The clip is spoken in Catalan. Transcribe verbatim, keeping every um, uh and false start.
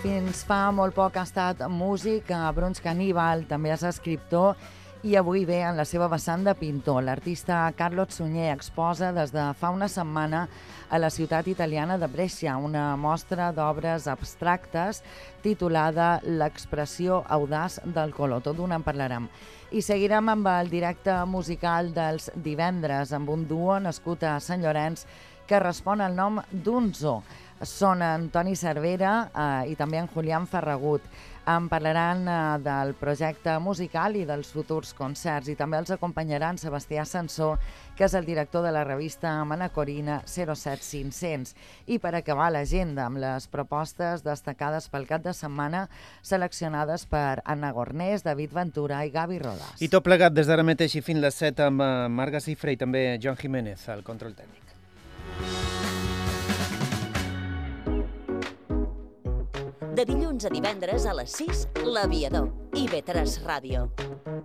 fins fa molt poc ha estat músic, Bruns Caníbal també és escriptor i avui ve en la seva vessant de pintor. L'artista Carlos Sunyer exposa des de fa una setmana a la ciutat italiana de Brescia una mostra d'obres abstractes titulada L'expressió audaç del color. Tot d'una en parlarem. I seguirem amb el directe musical dels divendres amb un duo nascut a Sant Llorenç que respon al nom d'Unzo. Són Antoni Cervera eh, i també en Julián Ferragut. En parlaran eh, del projecte musical i dels futurs concerts i també els acompanyaran Sebastià Sansó, que és el director de la revista Manacorina zero set cinc-cents. I per acabar l'agenda amb les propostes destacades pel cap de setmana seleccionades per Anna Gornés, David Ventura i Gavi Rodas. I tot plegat des d'ara mateix i fins les set amb Marga Cifre i també Joan Jiménez al control tècnic. De dilluns a divendres a les sis, L'Aviador, I V tres Ràdio.